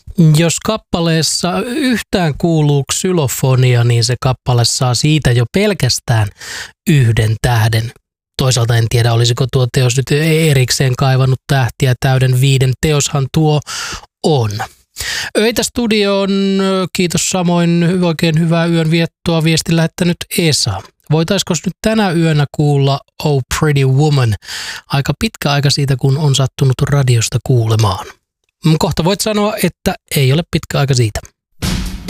Jos kappaleessa yhtään kuuluu xylofonia, niin se kappale saa siitä jo pelkästään 1 tähden. Toisaalta en tiedä, olisiko tuo teos nyt erikseen kaivannut tähtiä täyden 5. teoshan tuo on. Öitä studioon, kiitos samoin, oikein hyvää yön viettoa viesti lähettänyt Esa. Voitaisiko nyt tänä yönä kuulla Oh Pretty Woman? Aika pitkä aika siitä, kun on sattunut radiosta kuulemaan. Kohta voit sanoa, että ei ole pitkä aika siitä.